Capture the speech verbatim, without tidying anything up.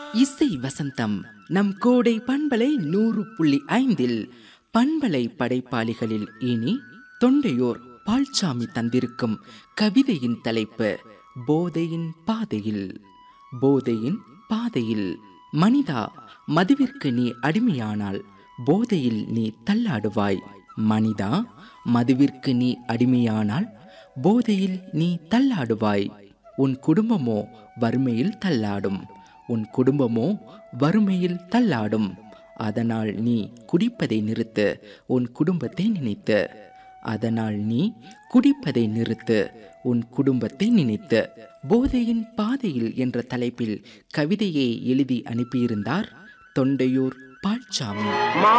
இசை வசந்தம் நம் கோடை பண்பலை நூறு புள்ளி ஐந்தில் பண்பலை படைப்பாளிகளில் இனி தொண்டையோர் பால்சாமி தந்திருக்கும் கவிதையின் தலைப்பு போதையின் பாதையில். போதையின் பாதையில். மனிதா, மதுவிற்கு நீ அடிமையானால் போதையில் நீ தள்ளாடுவாய். மனிதா, மதுவிற்கு நீ அடிமையானால் போதையில் நீ தள்ளாடுவாய். உன் குடும்பமோ வறுமையில் தள்ளாடும். உன் குடும்பமோ வறுமையில் தள்ளாடும். அதனால் நீ குடிப்பதை நிறுத்து, உன் குடும்பத்தை நினைத்து. அதனால் நீ குடிப்பதை நிறுத்து, உன் குடும்பத்தை நினைத்து. போதையின் பாதையில் என்ற தலைப்பில் கவிதையை எழுதி அனுப்பியிருந்தார் தொண்டையூர் பால்சாமி.